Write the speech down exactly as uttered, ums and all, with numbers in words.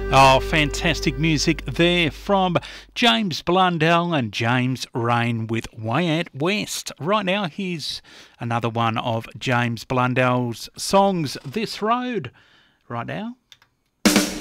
Oh, fantastic music there from James Blundell and James Rain with Way Out West. Right now, here's another one of James Blundell's songs, This Road. Right now,